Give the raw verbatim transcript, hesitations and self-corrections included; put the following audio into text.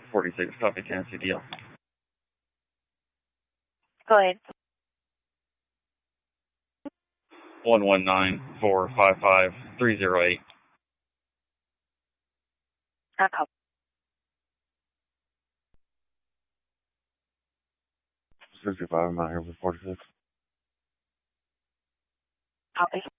forty-six, copy Tennessee D L. Go ahead. one one nine, four five five, three zero eight. I copy. sixty-five, I'm out here with forty-six. Copy.